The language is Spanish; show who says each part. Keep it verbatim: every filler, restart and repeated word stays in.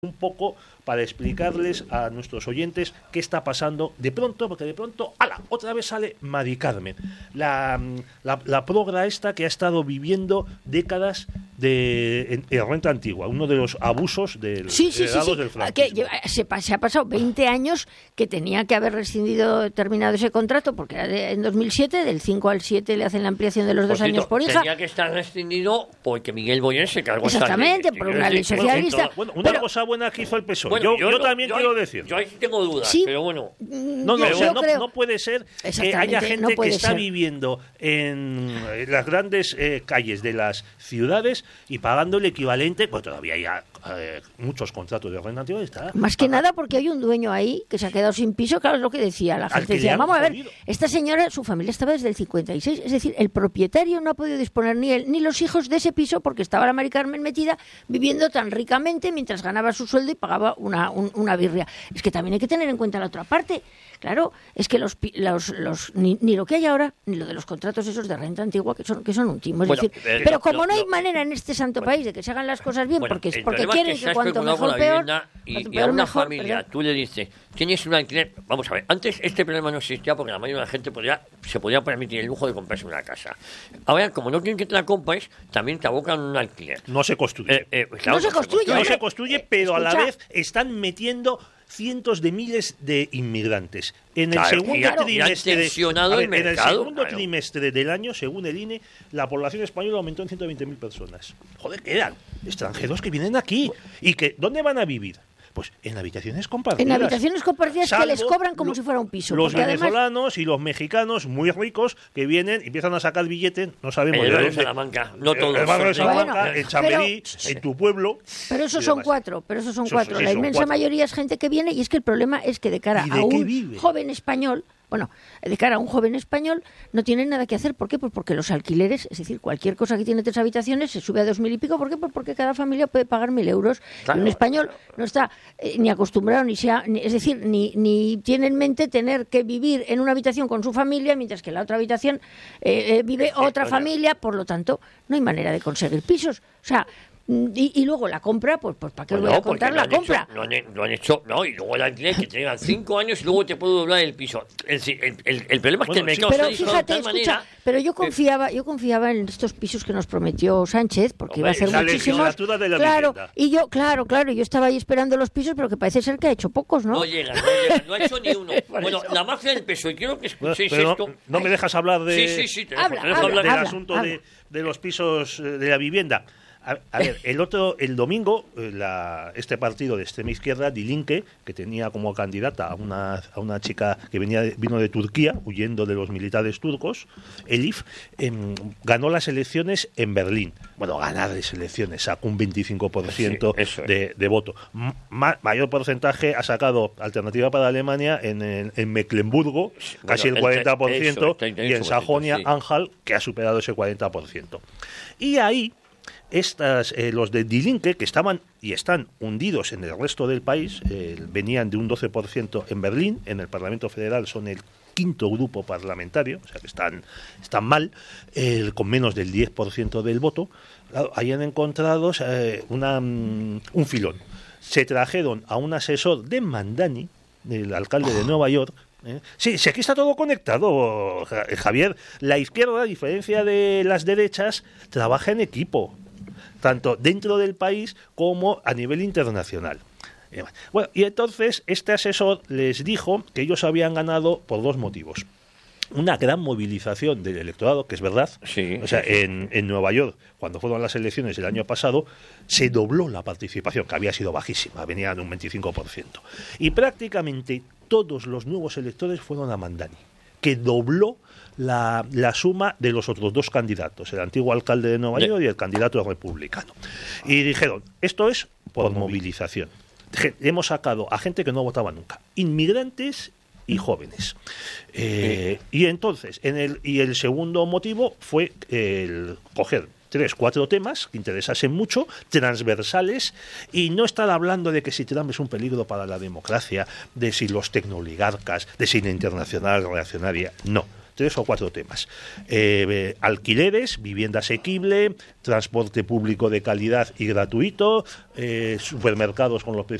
Speaker 1: un poco para explicarles a nuestros oyentes qué está pasando de pronto, porque de pronto, ¡hala!, otra vez sale Mari Carmen, la, la, la progra esta que ha estado viviendo décadas de en, en renta antigua, uno de los abusos del,
Speaker 2: sí, sí, sí, sí.
Speaker 1: del franquismo.
Speaker 2: Que lleva, se, se ha pasado veinte años que tenía que haber rescindido, terminado ese contrato, porque era de, en dos mil siete, del cinco al siete le hacen la ampliación de los
Speaker 3: por
Speaker 2: dos
Speaker 3: cierto,
Speaker 2: años por hija.
Speaker 3: Tenía que estar rescindido porque Miguel Boyer se cargó esa ley.
Speaker 2: Exactamente, por una ley socialista.
Speaker 1: Bueno, una
Speaker 2: pero,
Speaker 1: cosa buena que hizo el P S O E.
Speaker 3: Bueno,
Speaker 1: yo, yo,
Speaker 3: yo
Speaker 1: yo también
Speaker 3: yo
Speaker 1: quiero
Speaker 3: hay,
Speaker 1: decir.
Speaker 3: Yo ahí tengo dudas,
Speaker 2: sí,
Speaker 3: pero bueno.
Speaker 1: No, no,
Speaker 2: yo,
Speaker 1: o sea,
Speaker 2: yo
Speaker 1: no,
Speaker 2: creo,
Speaker 1: no puede ser que haya gente
Speaker 2: no
Speaker 1: que está
Speaker 2: ser.
Speaker 1: viviendo en las grandes eh, calles de las ciudades y pagando el equivalente, pues todavía hay eh, muchos contratos de renta antigua. Está
Speaker 2: Más que nada porque hay un dueño ahí que se ha quedado sin piso, claro, es lo que decía la gente. Decía, vamos a ver, jodido. Esta señora, su familia estaba desde el cincuenta y seis, es decir, el propietario no ha podido disponer ni él ni los hijos de ese piso porque estaba la Mari Carmen metida viviendo tan ricamente mientras ganaba su sueldo y pagaba una, un, una birria. Es que también hay que tener en cuenta la otra parte. Claro, es que los, los, los ni, ni lo que hay ahora, ni lo de los contratos esos de renta antigua, que son, que son un timo. Es
Speaker 3: bueno,
Speaker 2: decir,
Speaker 3: eh,
Speaker 2: pero como
Speaker 3: lo,
Speaker 2: no hay
Speaker 3: lo,
Speaker 2: manera en este santo bueno, país de que se hagan las cosas bien,
Speaker 3: bueno,
Speaker 2: porque, porque quieren que,
Speaker 3: que
Speaker 2: cuanto mejor peor,
Speaker 3: y,
Speaker 2: cuanto
Speaker 3: y
Speaker 2: peor
Speaker 3: a una
Speaker 2: mejor,
Speaker 3: familia
Speaker 2: perdón.
Speaker 3: tú le dices, tienes un alquiler. Vamos a ver, antes este problema no existía porque la mayoría de la gente podía, se podía permitir el lujo de comprarse una casa. Ahora, como no quieren que te la compres, también te abocan un alquiler.
Speaker 1: No se construye.
Speaker 3: Eh, eh, claro,
Speaker 2: no se construye.
Speaker 1: No se construye, pero
Speaker 2: Escucha.
Speaker 1: a la vez están metiendo cientos de miles de inmigrantes. En el
Speaker 3: claro,
Speaker 1: segundo
Speaker 3: claro,
Speaker 1: trimestre,
Speaker 3: ver, el
Speaker 1: en el
Speaker 3: mercado,
Speaker 1: segundo
Speaker 3: claro.
Speaker 1: trimestre del año, según el I N E, la población española aumentó en ciento veinte mil personas. Joder, que eran extranjeros que vienen aquí. ¿Y que dónde van a vivir? Pues en habitaciones compartidas.
Speaker 2: En habitaciones compartidas
Speaker 1: Salvo
Speaker 2: que les cobran como
Speaker 1: lo,
Speaker 2: si fuera un piso.
Speaker 1: Los venezolanos
Speaker 2: además,
Speaker 1: y los mexicanos muy ricos que vienen y empiezan a sacar billetes, no sabemos
Speaker 3: el
Speaker 1: de
Speaker 3: barrio
Speaker 1: dónde.
Speaker 3: de Salamanca, no todos.
Speaker 1: El barrio de Salamanca,
Speaker 2: bueno,
Speaker 1: en Chamberí,
Speaker 2: pero,
Speaker 1: en tu pueblo.
Speaker 2: Pero esos son cuatro, pero esos son
Speaker 1: Eso,
Speaker 2: cuatro.
Speaker 1: sí,
Speaker 2: La
Speaker 1: son
Speaker 2: inmensa
Speaker 1: cuatro.
Speaker 2: mayoría es gente que viene y es que el problema es que de cara
Speaker 1: ¿Y de
Speaker 2: a
Speaker 1: qué
Speaker 2: un
Speaker 1: vive?
Speaker 2: joven español, bueno, de cara a un joven español no tienen nada que hacer. ¿Por qué? Pues porque los alquileres, es decir, cualquier cosa que tiene tres habitaciones se sube a dos mil y pico. ¿Por qué? Pues porque cada familia puede pagar mil euros.
Speaker 3: Claro,
Speaker 2: y un español
Speaker 3: claro.
Speaker 2: no está eh, ni acostumbrado, ni sea, ni, es decir, ni, ni tiene en mente tener que vivir en una habitación con su familia, mientras que en la otra habitación eh, eh, vive otra familia. Por lo tanto, no hay manera de conseguir pisos. O sea, Y, y luego la compra, pues, pues ¿para qué
Speaker 3: Bueno,
Speaker 2: os voy a contar la compra?
Speaker 3: Hecho, no, han, no han hecho, no, y luego el alquiler que tengan cinco años y luego te puedo doblar el piso. El, el, el, el problema
Speaker 1: bueno,
Speaker 3: es que el
Speaker 1: sí,
Speaker 3: mercado
Speaker 2: pero
Speaker 3: se ha
Speaker 2: fíjate,
Speaker 3: de tal
Speaker 2: escucha,
Speaker 3: manera,
Speaker 2: pero yo confiaba, yo confiaba en estos pisos que nos prometió Sánchez, porque
Speaker 3: Hombre,
Speaker 2: iba a hacer
Speaker 1: la
Speaker 2: muchísimos.
Speaker 1: legislatura de la
Speaker 2: Claro,
Speaker 1: vivienda.
Speaker 2: y yo, claro, claro, yo estaba ahí esperando los pisos, pero que parece ser que ha hecho pocos, ¿no?
Speaker 3: no llegan, no llegan, no ha hecho ni uno.
Speaker 2: Por
Speaker 3: Bueno,
Speaker 2: eso.
Speaker 3: la mafia del P S O E, quiero que escuchéis
Speaker 1: Pero
Speaker 3: esto.
Speaker 1: no, no me dejas hablar de,
Speaker 3: Sí, sí, sí, te
Speaker 2: Habla,
Speaker 3: dejo, te dejo
Speaker 2: habla,
Speaker 3: hablar.
Speaker 1: del
Speaker 2: habla,
Speaker 1: asunto
Speaker 2: habla.
Speaker 1: De, de los pisos eh, de la vivienda. A, a ver, el otro, el domingo, eh, la, este partido de extrema izquierda, Die Linke, que tenía como candidata a una, a una chica que venía de- vino de Turquía, huyendo de los militares turcos, Elif, em, ganó las elecciones en Berlín. Bueno, ganar las elecciones, sacó un veinticinco por ciento
Speaker 3: Sí, eso es.
Speaker 1: de, de voto. M- ma- mayor porcentaje ha sacado Alternativa para Alemania en, el- en Mecklemburgo, casi
Speaker 3: Bueno,
Speaker 1: el cuarenta por ciento,
Speaker 3: eso, el treinta y
Speaker 1: y en
Speaker 3: ocho por ciento,
Speaker 1: Sajonia,
Speaker 3: sí.
Speaker 1: Anhalt, que ha superado ese cuarenta por ciento. Y ahí, estas, eh, los de Die Linke, que estaban y están hundidos en el resto del país, eh, venían de un doce por ciento en Berlín, en el Parlamento Federal son el quinto grupo parlamentario, o sea que están, están mal, eh, con menos del diez por ciento del voto. Claro, hayan encontrado eh, una, mm, un filón. Se trajeron a un asesor de Mandani, el alcalde de Nueva York. ¿Eh? Sí, sí, aquí está todo conectado, Ja- Javier. La izquierda, a diferencia de las derechas, trabaja en equipo, tanto dentro del país como a nivel internacional. Eh, Bueno, y entonces este asesor les dijo que ellos habían ganado por dos motivos. Una gran movilización del electorado, que es verdad.
Speaker 3: Sí,
Speaker 1: o sea,
Speaker 3: sí, sí.
Speaker 1: en, en Nueva York, cuando fueron las elecciones el año pasado, se dobló la participación, que había sido bajísima, venía de un veinticinco por ciento. Y prácticamente todos los nuevos electores fueron a Mandani, que dobló la, la suma de los otros dos candidatos, el antiguo alcalde de Nueva
Speaker 3: De-
Speaker 1: York y el candidato republicano. Y dijeron, esto es por,
Speaker 3: Por
Speaker 1: movilización. Je- Hemos sacado a gente que no votaba nunca, inmigrantes y jóvenes. Eh, y entonces, en el, y el segundo motivo fue el coger tres, cuatro temas que interesasen mucho, transversales, y no estar hablando de que si Trump es un peligro para la democracia, de si los tecnooligarcas, de si la internacional reaccionaria, no. tres o cuatro temas. Eh, eh, alquileres, vivienda asequible, transporte público de calidad y gratuito, eh, supermercados con los precios